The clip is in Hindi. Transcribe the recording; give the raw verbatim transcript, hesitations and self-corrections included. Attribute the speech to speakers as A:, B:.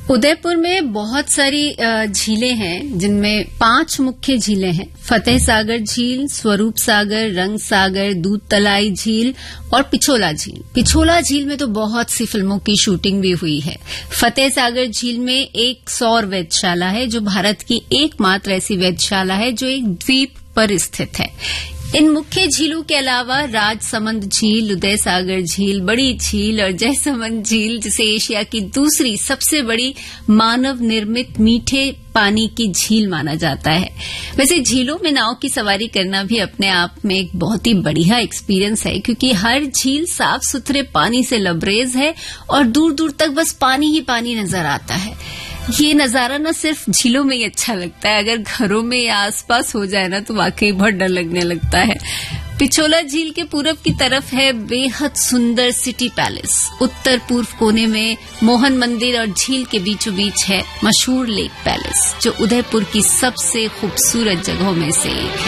A: उदयपुर में बहुत सारी झीलें हैं, जिनमें पांच मुख्य झीलें हैं। फतेह सागर झील, स्वरूप सागर, रंग सागर, दूध तलाई झील और पिछोला झील। पिछोला झील में तो बहुत सी फिल्मों की शूटिंग भी हुई है। फतेह सागर झील में एक सौर वेधशाला है, जो भारत की एकमात्र ऐसी वेधशाला है जो एक द्वीप पर स्थित है। इन मुख्य झीलों के अलावा राजसमंद झील, उदय सागर झील, बड़ी झील और जयसमंद झील, जिसे एशिया की दूसरी सबसे बड़ी मानव निर्मित मीठे पानी की झील माना जाता है। वैसे झीलों में नाव की सवारी करना भी अपने आप में एक बहुत ही बढ़िया एक्सपीरियंस है, क्योंकि हर झील साफ सुथरे पानी से लबरेज है और दूर दूर तक बस पानी ही पानी नजर आता है। ये नजारा न सिर्फ झीलों में ही अच्छा लगता है, अगर घरों में या आसपास हो जाए ना तो वाकई बहुत डर लगने लगता है। पिछोला झील के पूरब की तरफ है बेहद सुंदर सिटी पैलेस। उत्तर पूर्व कोने में मोहन मंदिर और झील के बीचों बीच है मशहूर लेक पैलेस, जो उदयपुर की सबसे खूबसूरत जगहों में से एक है।